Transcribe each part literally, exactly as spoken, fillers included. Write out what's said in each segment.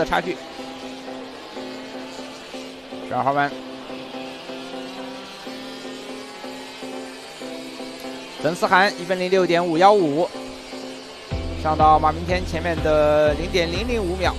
的差距。十二号弯，曾思涵一分零六点五幺五，上到马明天前面的零点零零五秒。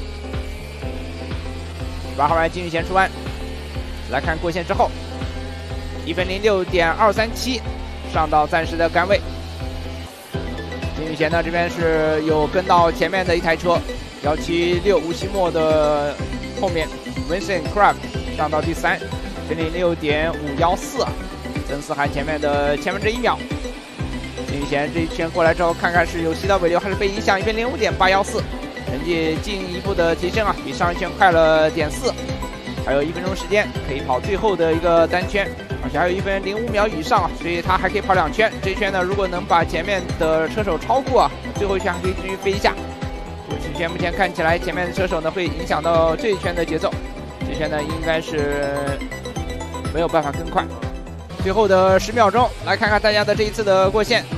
十八号弯金宇贤出弯，来看过线之后，一分零六点二三七，上到暂时的杆位。金宇贤呢这边是有跟到前面的一台车，一七六吴奇墨的后面 ，Vincent Craft 上到第三，一分零六点五幺四，曾思涵前面的千分之一秒。金宇贤这一圈过来之后，看看是有吸到尾流还是被影响，一分零五点八幺四，成绩进一步的提升啊，比上一圈快了点四，还有一分钟时间可以跑最后的一个单圈，而且还有一分零五秒以上啊，所以他还可以跑两圈。这一圈呢，如果能把前面的车手超过啊，最后一圈还可以继续飞一下。这圈目前看起来前面的车手呢会影响到这一圈的节奏，这一圈呢应该是没有办法更快。最后的十秒钟，来看看大家的这一次的过线。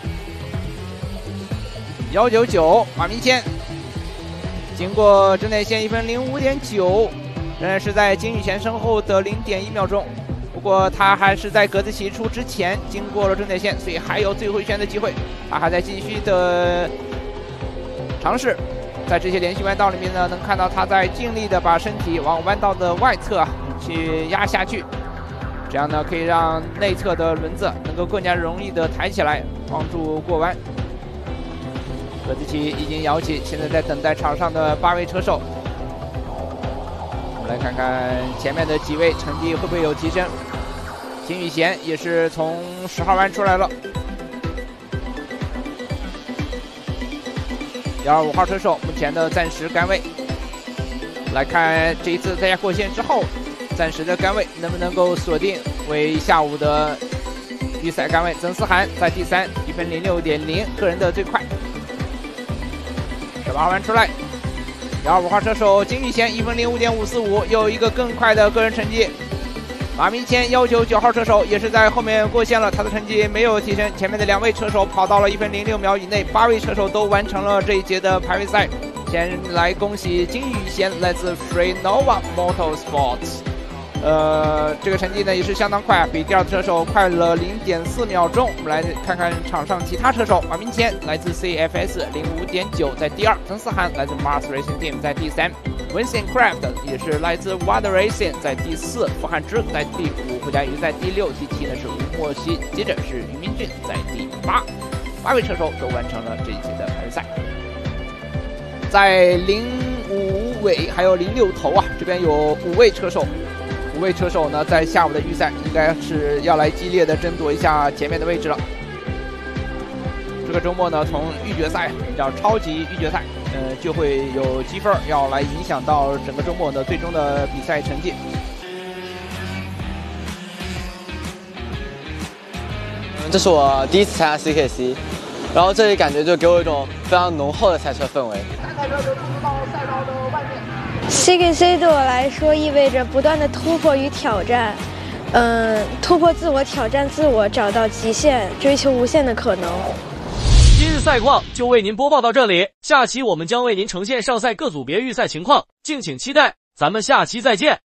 一九九马明谦经过终点线一分零五点九，仍然是在金宇贤身后的零点一秒钟。不过他还是在格子起出之前经过了终点线，所以还有最后一圈的机会。他还在继续的尝试，在这些连续弯道里面呢，能看到他在尽力的把身体往弯道的外侧啊去压下去，这样呢可以让内侧的轮子能够更加容易的抬起来，帮助过弯。格子旗已经摇起，现在在等待场上的八位车手。我们来看看前面的几位成绩会不会有提升。金宇贤也是从十号弯出来了。一二五号车手目前的暂时杆位。来看这一次大家过线之后，暂时的杆位能不能够锁定为下午的预赛杆位。曾思涵在第三，一分零六点零，个人的最快。十八号弯出来，一二五号车手金宇贤一分零五点五四五，又一个更快的个人成绩。马明谦要求九号车手也是在后面过线了，他的成绩没有提升，前面的两位车手跑到了一分零六秒以内，八位车手都完成了这一节的排位赛。先来恭喜金宇贤，来自 Freenova Motorsports。呃，这个成绩呢也是相当快，比第二车手快了零点四秒钟。我们来看看场上其他车手，马明谦来自 C F S 零五点九在第二，曾思涵来自 Mars Racing Team 在第三 ，Vincent Craft 也是来自 Water Racing 在第四，傅汉之在第五，胡佳瑜在第六，第七呢是吴莫西，接着是于明俊在第八，八位车手都完成了这一节的排位赛。在零五尾还有零六头啊，这边有五位车手。五位车手呢，在下午的预赛应该是要来激烈的争夺一下前面的位置了。这个周末呢，从预决赛叫超级预决赛，呃，就会有积分要来影响到整个周末的最终的比赛成绩。 这是我第一次参加 C K C， 然后这里感觉就给我一种非常浓厚的赛车氛围。 赛车就冲到赛道的外面。 C K C 对我来说意味着不断的突破与挑战，嗯、呃，突破自我，挑战自我，找到极限，追求无限的可能。 今日赛况就为您播报到这里，下期我们将为您呈现上赛各组别预赛情况，敬请期待，咱们下期再见。